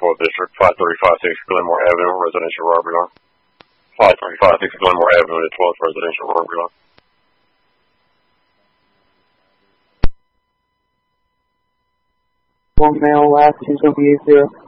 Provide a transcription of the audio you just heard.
12th District, 5356 Glenmore Avenue, residential robbery line. 5356 Glenmore Avenue, the 12th residential robbery line. One male, last 278 0.